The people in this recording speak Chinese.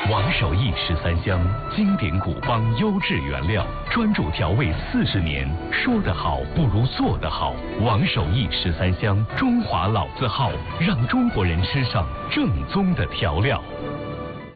王守义13香，经典古方，优质原料，专注调味40年。说得好不如做得好。王守义13香，中华老字号，让中国人吃上正宗的调料。